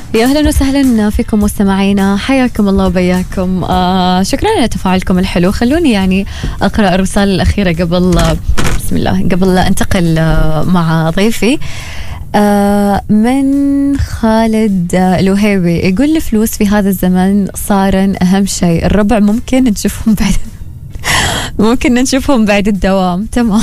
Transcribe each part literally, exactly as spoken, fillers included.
يا أهلا وسهلا فيكم مستمعينا، حياكم الله وبياكم. آه شكرا على تفاعلكم الحلو. خلوني يعني أقرأ الرسالة الأخيرة قبل بسم الله قبل لا أنتقل مع ضيفي. آه من خالد الوهيبي يقول الفلوس في هذا الزمن صار أهم شيء، الربع ممكن نشوفهم بعد ممكن نشوفهم بعد الدوام. تمام.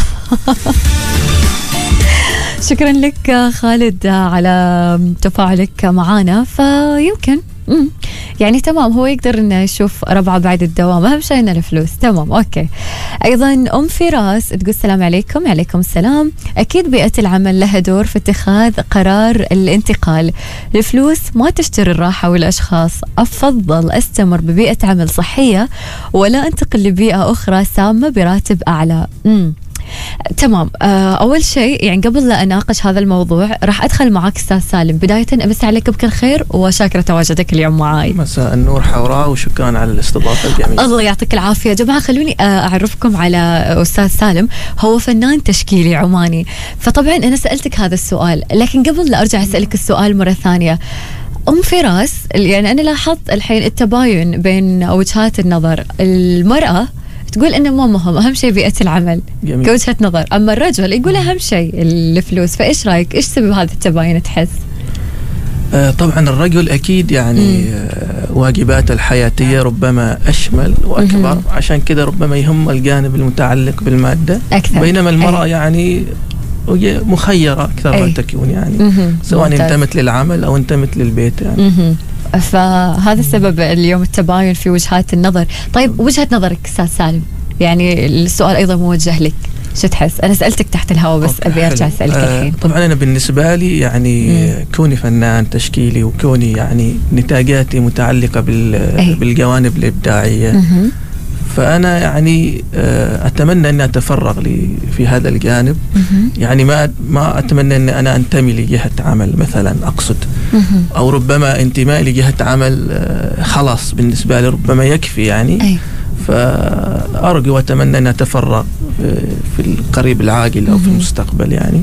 شكرا لك خالد على تفاعلك معانا. فيمكن يعني تمام هو يقدر انه يشوف ربعه بعد الدوام، اهم شيء انه الفلوس. تمام اوكي. ايضا ام فراس تقول السلام عليكم. عليكم السلام. اكيد بيئه العمل لها دور في اتخاذ قرار الانتقال، الفلوس ما تشتري الراحه والاشخاص، افضل استمر ببيئه عمل صحيه ولا انتقل لبيئه اخرى سامه براتب اعلى. امم تمام. أول شيء يعني قبل لا أناقش هذا الموضوع راح أدخل معاك أستاذ سالم. بداية أمس عليك بكل خير وشاكرة تواجدك اليوم معاي. مساء النور حوراء وشكرا على الاستضافة الجميلة. الله يعطيك العافية. جماعة خلوني أعرفكم على أستاذ سالم، هو فنان تشكيلي عماني. فطبعا أنا سألتك هذا السؤال، لكن قبل لا أرجع أسألك السؤال مرة ثانية، أم فراس يعني أنا لاحظت الحين التباين بين وجهات النظر. المرأة تقول إنه ما مهم، أهم شيء بيئة العمل كوجهة نظر، أما الرجل يقول أهم شيء الفلوس. فإيش رأيك؟ إيش سبب هذا التباين تحس؟ آه طبعا الرجل أكيد يعني آه واجباته الحياتية ربما أشمل وأكبر، مم. عشان كده ربما يهم الجانب المتعلق بالمادة أكثر. بينما المرأة أي. يعني مخيرة أكثر ما تكون يعني، مم. سواء انتمت للعمل أو انتمت للبيت يعني. مم. فهذا السبب اليوم التباين في وجهات النظر. طيب وجهة نظرك أستاذ سالم، يعني السؤال أيضا موجه لك، شو تحس؟ أنا سألتك تحت الهواء بس أبي أرجع أسألك آه الحين. طبعا أنا بالنسبة لي يعني مم. كوني فنان تشكيلي وكوني يعني نتاجاتي متعلقة بال بالجوانب الإبداعية، مم. فأنا يعني أتمنى أن أتفرغ لي في هذا الجانب. مم. يعني ما ما أتمنى أن أنا أنتمي لجهة عمل مثلا أقصد، مم. أو ربما انتماء لجهة عمل خلاص بالنسبة لي ربما يكفي يعني. أي. فأرجو وأتمنى أن أتفرغ في القريب العاجل أو في المستقبل يعني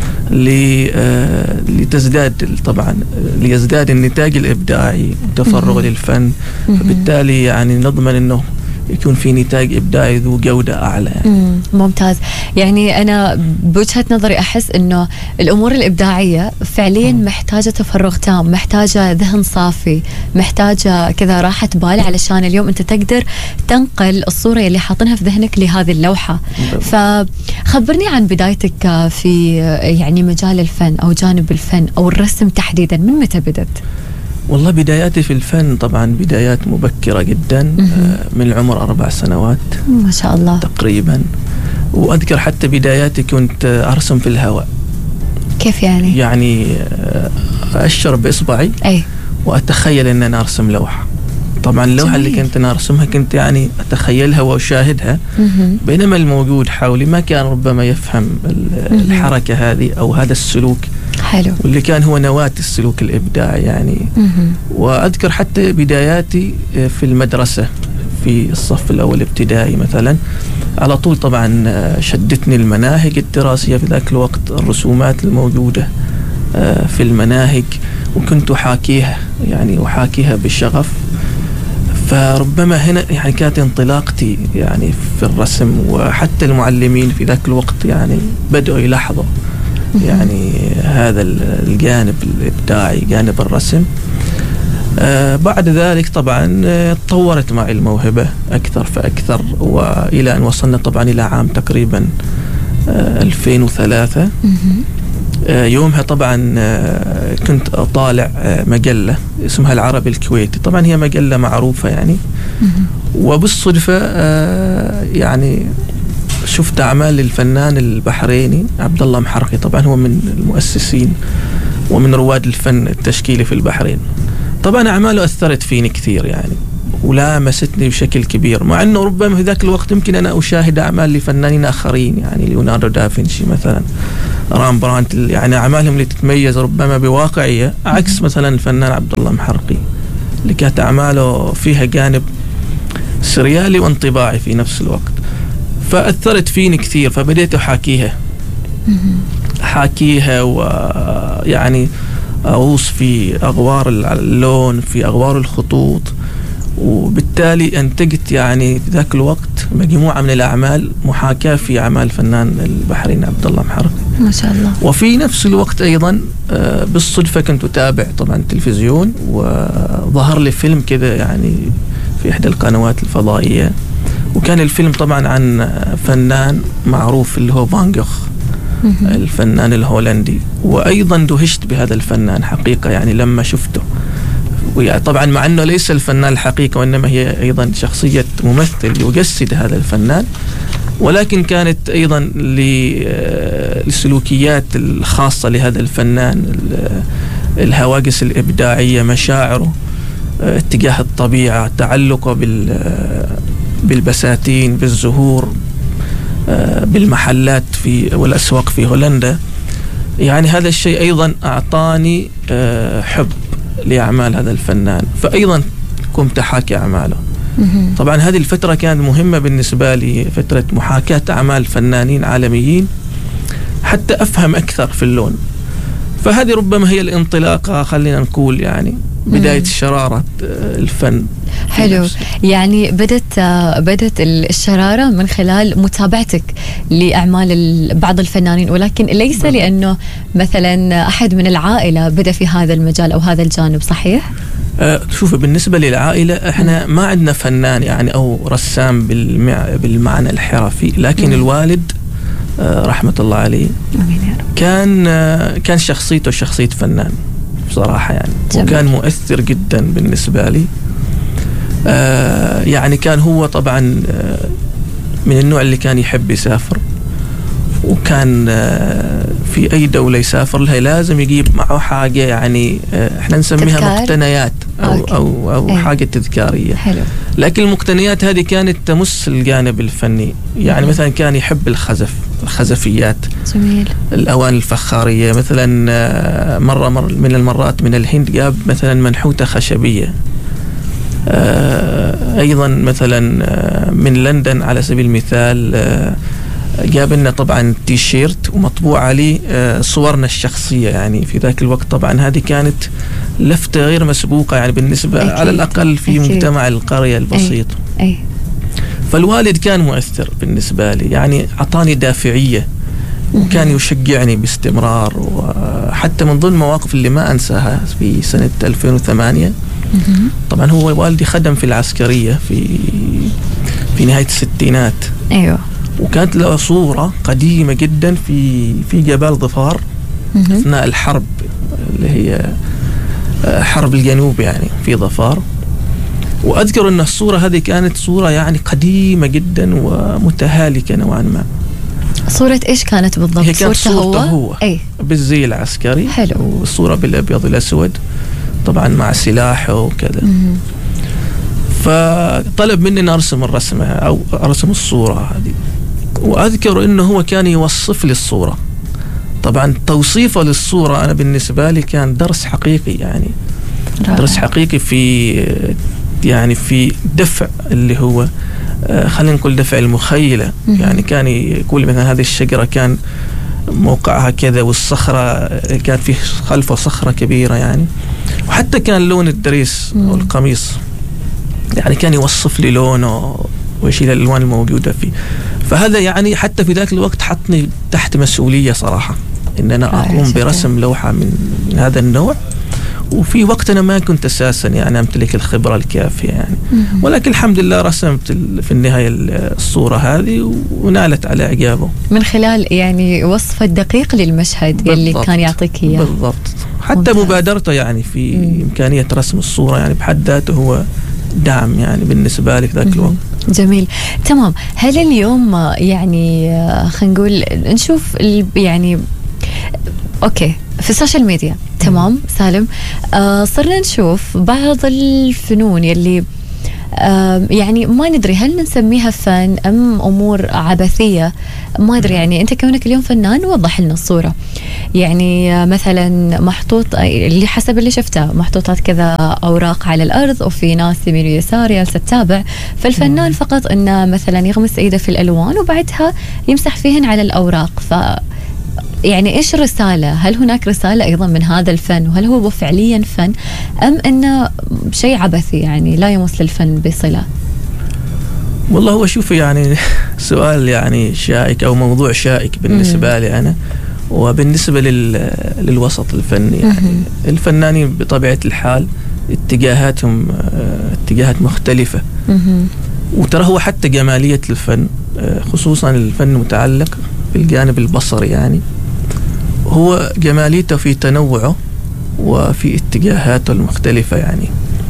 لتزداد طبعا ليزداد النتاج الإبداعي وتفرغ للفن، فبالتالي يعني نضمن أنه يكون في نتاج إبداعي ذو جودة أعلى يعني. ممتاز. يعني أنا بوجهة نظري أحس أنه الأمور الإبداعية فعليا مم. محتاجة تفرغ تام، محتاجة ذهن صافي، محتاجة كذا راحة بال علشان اليوم أنت تقدر تنقل الصورة اللي حاطنها في ذهنك لهذه اللوحة. مم. فخبرني عن بدايتك في يعني مجال الفن أو جانب الفن أو الرسم تحديدا، من متى بدأت؟ والله بداياتي في الفن طبعا بدايات مبكرة جدا، من العمر أربع سنوات ما شاء الله تقريبا. وأذكر حتى بداياتي كنت أرسم في الهواء. كيف يعني؟ يعني أشر بإصبعي أي. وأتخيل أن أنا أرسم لوحة. طبعا اللوحة جميل. اللي كنت أنا أرسمها كنت يعني أتخيلها وأشاهدها، بينما الموجود حولي ما كان ربما يفهم الحركة هذه أو هذا السلوك. حلو. واللي كان هو نواة السلوك الإبداعي يعني. مم. وأذكر حتى بداياتي في المدرسة في الصف الأول ابتدائي مثلا، على طول طبعا شدتني المناهج الدراسية في ذاك الوقت، الرسومات الموجودة في المناهج، وكنت أحاكيها يعني أحاكيها بشغف. فربما هنا يعني كانت انطلاقتي يعني في الرسم، وحتى المعلمين في ذاك الوقت يعني بدأوا يلاحظوا يعني هذا الجانب الإبداعي جانب الرسم. آه بعد ذلك طبعا آه تطورت معي الموهبة أكثر فأكثر، وإلى أن وصلنا طبعا إلى عام تقريبا آه ألفين وثلاثة. آه يومها طبعا آه كنت أطالع آه مجلة اسمها العربي الكويتي، طبعا هي مجلة معروفة يعني. وبالصدفة آه يعني شفت أعمال الفنان البحريني عبد الله محرقي، طبعا هو من المؤسسين ومن رواد الفن التشكيلي في البحرين. طبعا أعماله أثرت فيني كثير يعني، ولامستني بشكل كبير، مع أنه ربما في ذاك الوقت يمكن أنا أشاهد أعمال لفنانين آخرين يعني ليوناردو دافنشي مثلا، رامبرانت، يعني أعمالهم اللي تتميز ربما بواقعية، عكس مثلا الفنان عبد الله محرقي اللي كانت أعماله فيها جانب سريالي وانطباعي في نفس الوقت. فأثرت فيني كثير، فبديت أحاكيها أحاكيها ويعني أغوص في أغوار اللون، في أغوار الخطوط، وبالتالي أنتجت يعني في ذاك الوقت مجموعة من الأعمال محاكاة في أعمال الفنان البحريني عبد الله محرقي ما شاء الله. وفي نفس الوقت أيضا بالصدفة كنت أتابع طبعا التلفزيون، وظهر لي فيلم كذا يعني في إحدى القنوات الفضائية، وكان الفيلم طبعا عن فنان معروف اللي هو فان جوخ الفنان الهولندي، وأيضا دهشت بهذا الفنان حقيقة يعني لما شفته. طبعا مع أنه ليس الفنان الحقيقي وإنما هي أيضا شخصية ممثل يجسد هذا الفنان، ولكن كانت أيضا للسلوكيات الخاصة لهذا الفنان، الهواجس الإبداعية، مشاعره اتجاه الطبيعة، تعلقه بالبساتين، بالزهور، بالمحلات في والأسواق في هولندا. يعني هذا الشيء أيضا أعطاني حب لأعمال هذا الفنان، فأيضا قمت أحاكي أعماله. طبعا هذه الفترة كانت مهمة بالنسبة لي، فترة محاكاة أعمال فنانين عالميين حتى أفهم أكثر في اللون. فهذه ربما هي الانطلاقة، خلينا نقول يعني بداية شرارة الفن. حلو. يعني بدت بدت الشرارة من خلال متابعتك لأعمال بعض الفنانين، ولكن ليس لأنه مثلا أحد من العائلة بدأ في هذا المجال أو هذا الجانب، صحيح؟ أه شوف، بالنسبة للعائلة احنا ما عندنا فنان يعني أو رسام بالمع... بالمعنى الحرفي، لكن م. الوالد أه رحمة الله عليه كان أه كان شخصيته شخصية فنان بصراحة يعني جميل. وكان مؤثر جدا بالنسبة لي. آه يعني كان هو طبعا آه من النوع اللي كان يحب يسافر، وكان آه في أي دولة يسافر لها لازم يجيب معه حاجة يعني آه احنا نسميها تذكار. مقتنيات أو, أو, أو, أو ايه. حاجة تذكارية. حلو. لكن المقتنيات هذه كانت تمس الجانب الفني، يعني مثلا كان يحب الخزف، الخزفيات، جميل. الأواني الفخارية. مثلا آه مرة, مرة من المرات من الهند جاب مثلا منحوتة خشبية. آه أيضا مثلا آه من لندن على سبيل المثال آه جاب لنا طبعا تي شيرت ومطبوع عليه آه صورنا الشخصية. يعني في ذاك الوقت طبعا هذه كانت لفتة غير مسبوقة يعني بالنسبة أكيد. على الأقل في أكيد. مجتمع القرية البسيط. أي. أي. فالوالد كان مؤثر بالنسبة لي، يعني أعطاني دافعية وكان يشجعني باستمرار. وحتى من ضمن المواقف اللي ما أنساها في سنة ألفين وثمانية، طبعا هو والدي خدم في العسكرية في في نهاية الستينات. أيوة. وكانت له صورة قديمة جدا في في جبال ظفار أثناء الحرب اللي هي حرب الجنوب يعني في ظفار. وأذكر أن الصورة هذه كانت صورة يعني قديمة جدا ومتهالكة نوعا ما. صورة إيش كانت بالضبط؟ هي كانت صورته هو, هو أي. بالزي العسكري. حلو. والصورة بالأبيض الأسود طبعا مع سلاحه وكذا. فطلب مني أن أرسم الرسمة أو أرسم الصورة هذه. وأذكر أنه هو كان يوصف لي الصورة. طبعا توصيفه للصورة أنا بالنسبة لي كان درس حقيقي، يعني رائع. درس حقيقي في يعني في دفع اللي هو آه خلينا نقول دفع المخيلة. م- يعني كان يقول مثلا هذه الشجرة كان موقعها كذا، والصخرة كان فيه خلفه صخرة كبيرة يعني. وحتى كان لون الدريس م- أو القميص يعني كان يوصف لي لونه ويشيل الألوان الموجودة فيه. فهذا يعني حتى في ذاك الوقت حطني تحت مسؤولية صراحة إن أنا أقوم برسم لوحة من, من هذا النوع. وفي وقت أنا ما كنت أساسا يعني أمتلك الخبرة الكافية يعني. ولكن الحمد لله رسمت في النهاية الصورة هذه ونالت على إعجابه من خلال يعني وصف الدقيق للمشهد اللي كان يعطيك إياه. بالضبط. حتى ممتاز. مبادرته يعني في مم. إمكانية رسم الصورة يعني بحد ذاته هو دعم يعني بالنسبة لك ذاك الوقت. جميل. تمام. هل اليوم يعني خلينا نقول نشوف يعني أوكي في السوشيال ميديا تمام سالم آه صرنا نشوف بعض الفنون يلي آه يعني ما ندري هل نسميها فن أم أمور عبثية، ما أدري. يعني أنت كونك اليوم فنان وضح لنا الصورة. يعني آه مثلا محطوط اللي حسب اللي شفته محطوطات كذا أوراق على الأرض وفي ناس يمين ويسار جالسة تتابع، فالفنان فقط إنه مثلا يغمس إيده في الألوان وبعدها يمسح فيهن على الأوراق. ف يعني إيش الرسالة؟ هل هناك رسالة أيضا من هذا الفن؟ وهل هو فعليا فن أم أنه شيء عبثي يعني لا يمس للفن بصلة؟ والله هو شوف يعني سؤال يعني شائك أو موضوع شائك بالنسبة لي أنا وبالنسبة لل... للوسط الفني. يعني الفنانين بطبيعة الحال اتجاهاتهم اتجاهات مختلفة، وترى هو حتى جمالية الفن خصوصا الفن متعلق بالجانب البصري، يعني هو جماليته في تنوعه وفي اتجاهاته المختلفة. يعني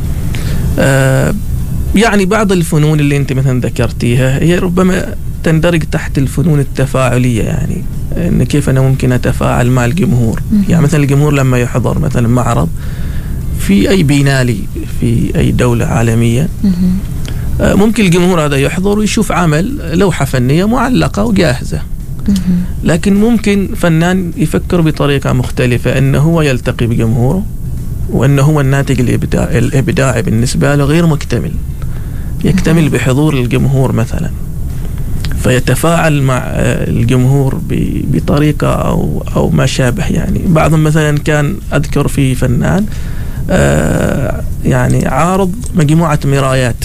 آه يعني بعض الفنون اللي انت مثلا ذكرتيها هي ربما تندرج تحت الفنون التفاعلية، يعني ان كيف انا ممكن اتفاعل مع الجمهور. يعني مثلا الجمهور لما يحضر مثلا معرض في اي بينالي في اي دولة عالمية، آه ممكن الجمهور هذا يحضر ويشوف عمل لوحة فنية معلقة وجاهزة، لكن ممكن فنان يفكر بطريقة مختلفة انه هو يلتقي بجمهوره وانه هو الناتج الابداعي الابداعي بالنسبة له غير مكتمل، يكتمل بحضور الجمهور مثلا، فيتفاعل مع الجمهور بطريقة أو أو ما شابه. يعني بعضهم مثلا كان أذكر في فنان آه يعني عارض مجموعة مرايات،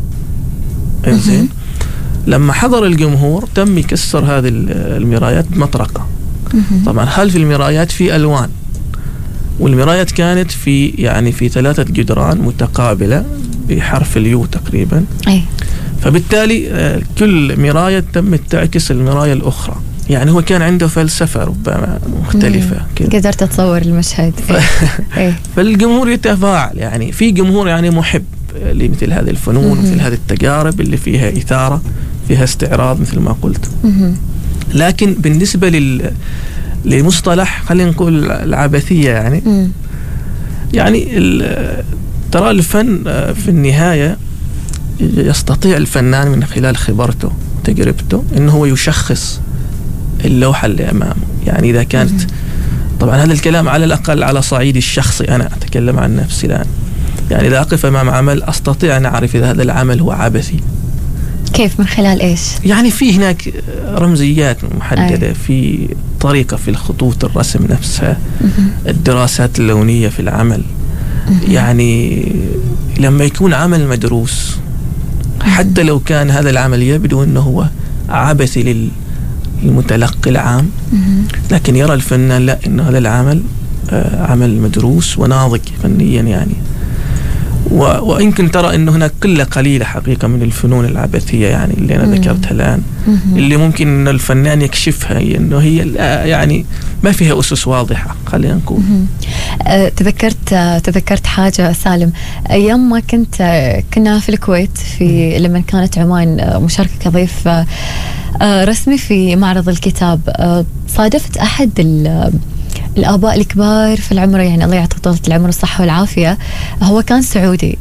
إنزين لما حضر الجمهور تم يكسر هذه المرايات بمطرقة. طبعا هل في المرايات في ألوان، والمرايات كانت في يعني في ثلاثة جدران متقابلة بحرف اليو تقريبا، أي. فبالتالي كل مراية تم تعكس المراية الأخرى. يعني هو كان عنده فلسفة ربما مختلفة كده. قدرت أتصور المشهد. ف... فالجمهور يتفاعل، يعني في جمهور يعني محب لمثل هذه الفنون ومثل هذه التجارب اللي فيها إثارة فيها استعراض مثل ما قلت. لكن بالنسبة لل لمصطلح خلينا نقول العبثية، يعني م. يعني ترى الفن في النهاية يستطيع الفنان من خلال خبرته تجربته إنه هو يشخص اللوحة اللي أمامه. يعني إذا كانت م. طبعا هذا الكلام على الأقل على صعيد الشخصي، أنا أتكلم عن نفسي الآن. يعني إذا أقف أمام عمل أستطيع أن أعرف إذا هذا العمل هو عبثي. كيف؟ من خلال إيش؟ يعني في هناك رمزيات محددة، أي. في طريقة في الخطوط الرسم نفسها، الدراسات اللونية في العمل. يعني لما يكون عمل مدروس حتى لو كان هذا العمل يبدو أنه هو عبثي للمتلقي العام، لكن يرى الفنان لا، أنه هذا العمل عمل مدروس وناضج فنيا. يعني ويمكن ترى أنه هناك قلة قليلة حقيقة من الفنون العبثية يعني اللي أنا ذكرتها الآن، اللي ممكن أن الفنان يكشفها أنه هي يعني ما فيها أسس واضحة خلينا نقول. أه تذكرت تذكرت حاجة سالم، أيام ما كنت كنا في الكويت في لما كانت عمان مشاركة كضيف رسمي في معرض الكتاب، صادفت أحد الآباء الكبار في العمر، يعني الله يعطيه طولة العمر والصحة والعافية، هو كان سعودي.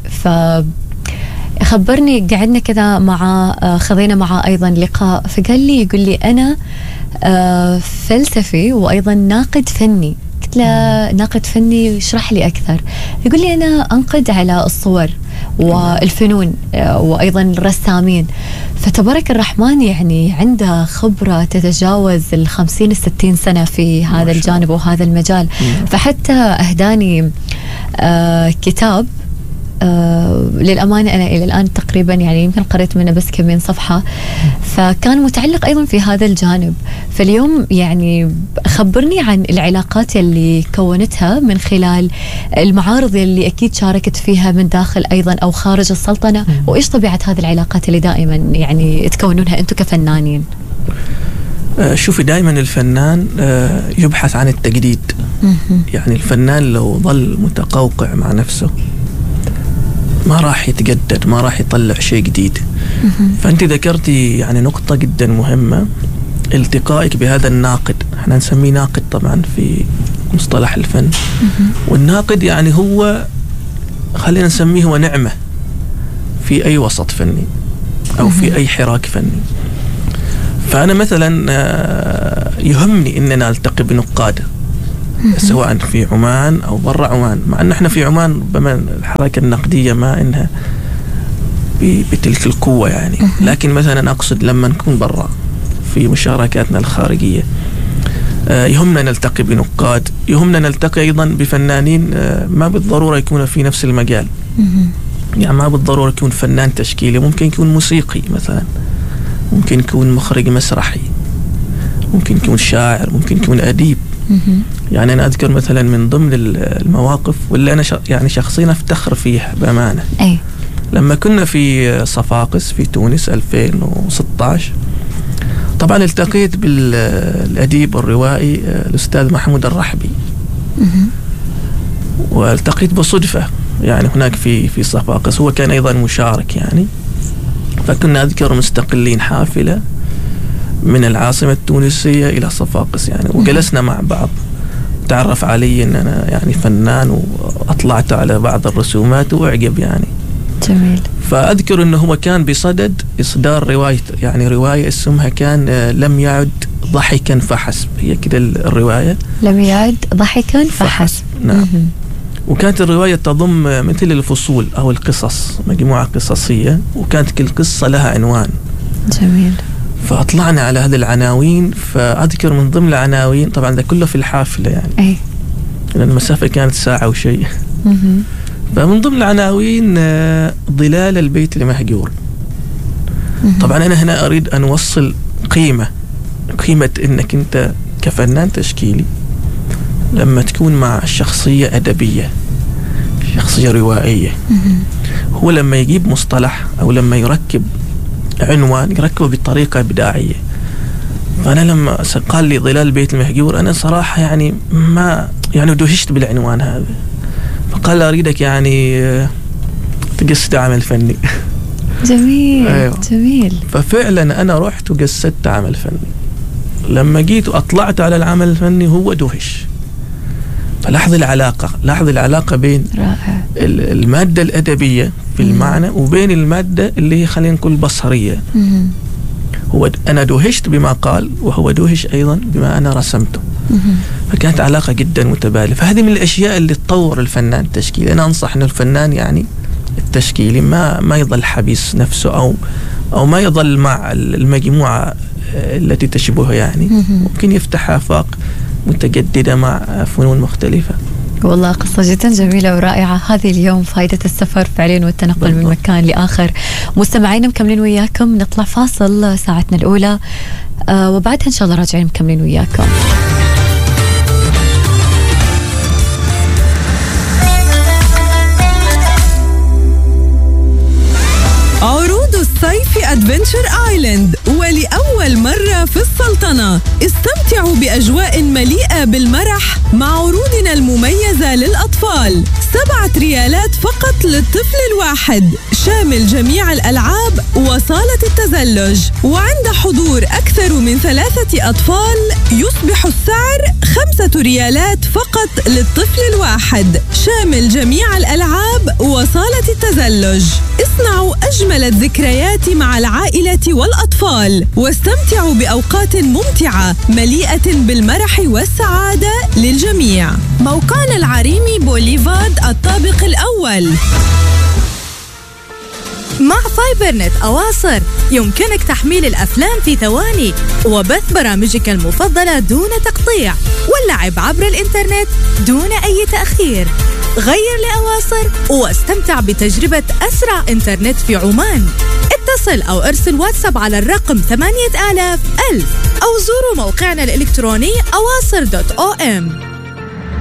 فخبرني قعدنا كذا مع خذينا معه أيضا لقاء، فقال لي يقول لي أنا فلسفي وأيضا ناقد فني. قلت له ناقد فني يشرح لي أكثر. يقول لي أنا أنقد على الصور والفنون وأيضا الرسامين. فتبارك الرحمن يعني عنده خبرة تتجاوز الخمسين الستين سنة في هذا الجانب وهذا المجال. فحتى أهداني آه كتاب آه للأمانة أنا إلى الآن تقريبا يعني يمكن قريت منه بس كم من صفحة، فكان متعلق أيضا في هذا الجانب. فاليوم يعني خبرني عن العلاقات اللي كونتها من خلال المعارض اللي أكيد شاركت فيها من داخل أيضا أو خارج السلطنة، وإيش طبيعة هذه العلاقات اللي دائما يعني تكونونها أنتم كفنانين. شوفي دائما الفنان يبحث عن التجديد. يعني الفنان لو ظل متقوقع مع نفسه ما راح يتجدد، ما راح يطلع شيء جديد. فأنت ذكرتي يعني نقطة جدا مهمة، التقائك بهذا الناقد. احنا نسميه ناقد طبعا في مصطلح الفن، والناقد يعني هو خلينا نسميه هو نعمة في أي وسط فني أو في أي حراك فني. فأنا مثلا يهمني أننا نلتقي بنقاد سواء في عمان أو برا عمان، مع أن احنا في عمان ربما الحركة النقدية ما إنها بتلك القوة يعني، لكن مثلا أقصد لما نكون برا في مشاركاتنا الخارجية يهمنا نلتقي بنقاد، يهمنا نلتقي أيضا بفنانين ما بالضرورة يكون في نفس المجال. يعني ما بالضرورة يكون فنان تشكيلي، ممكن يكون موسيقي مثلا، ممكن يكون مخرج مسرحي، ممكن يكون شاعر، ممكن يكون أديب. يعني أنا أذكر مثلا من ضمن المواقف واللي أنا يعني شخصيا أفتخر فيها بأمانة، أي. لما كنا في صفاقس في تونس ألفين وستة عشر، طبعا التقيت بالأديب الروائي الأستاذ محمود الرحبي، والتقيت بصدفة يعني هناك في في صفاقس، هو كان أيضا مشارك يعني. فكنا أذكر مستقلين حافلة من العاصمة التونسية إلى صفاقس يعني، وجلسنا مع بعض، تعرف علي أن أنا يعني فنان، وأطلعت على بعض الرسومات وأعجب يعني. جميل. فأذكر أنه هو كان بصدد إصدار رواية، يعني رواية اسمها كان لم يعد ضحكا فحسب، هي كده الرواية، لم يعد ضحكا فحسب. نعم. وكانت الرواية تضم مثل الفصول أو القصص، مجموعة قصصية، وكانت كل قصة لها عنوان. جميل. فأطلعنا على هذه العناوين، فأذكر من ضمن العناوين، طبعا ده كله في الحافلة يعني، أي. لأن المسافة كانت ساعة وشيء. فمن ضمن العناوين ظلال البيت المهجور. طبعا أنا هنا أريد أن أوصل قيمة قيمة إنك أنت كفنان تشكيلي لما تكون مع شخصية أدبية، شخصية روائية، هو لما يجيب مصطلح أو لما يركب عنوان يركبه بطريقة إبداعية. فأنا لما قال لي ظلال البيت المهجور، أنا صراحة يعني ما يعني دهشت بالعنوان هذا. فقال أريدك يعني تجسد عمل فني. جميل. أيوة. جميل. ففعلا أنا رحت وجسدت عمل فني. لما جيت وأطلعت على العمل الفني هو دهش. فلاحظ العلاقة، لاحظ العلاقة بين رائع. المادة الأدبية في المعنى وبين المادة اللي هي خلينا نقول بصرية. مم. هو أنا دهشت بما قال، وهو دهش أيضا بما أنا رسمته. مم. فكانت علاقة جدا متبادلة. فهذه من الأشياء اللي تطور الفنان التشكيلي. أنا أنصح إنه الفنان يعني التشكيلي ما ما يظل حبيس نفسه أو أو ما يظل مع المجموعة التي تشبهه يعني. مم. ممكن يفتح آفاق متجددة مع فنون مختلفة. والله قصة جدا جميلة ورائعة. هذه اليوم فائدة السفر فعليا والتنقل بالضبط. من مكان لآخر. مستمعين مكملين وياكم، نطلع فاصل ساعتنا الأولى آه وبعدها إن شاء الله راجعين مكملين وياكم. عروض الصيف أدفنتشر آيلاند، ولأول مرة في السلطنة استمتعوا بأجواء مليئة بالمرح مع عروضنا المميزة للأطفال. سبعة ريالات فقط للطفل الواحد، شامل جميع الألعاب وصالة التزلج. وعند حضور أكثر من ثلاثة أطفال يصبح السعر خمسة ريالات فقط للطفل الواحد، شامل جميع الألعاب وصالة التزلج. اصنعوا أجمل الذكريات مع العائلة والأطفال، واستمتعوا بأوقات ممتعة مليئة بالمرح والسعادة للجميع. موقعنا العريمي بوليفارد الطابق الأول. مع فايبر نت أواصر يمكنك تحميل الأفلام في ثواني وبث برامجك المفضلة دون تقطيع، واللعب عبر الإنترنت دون أي تأخير. غير لأواصر واستمتع بتجربة أسرع إنترنت في عمان. اتصل أو ارسل واتساب على الرقم ثمانية آلاف ألف أو زوروا موقعنا الإلكتروني أواصر دوت أو إم.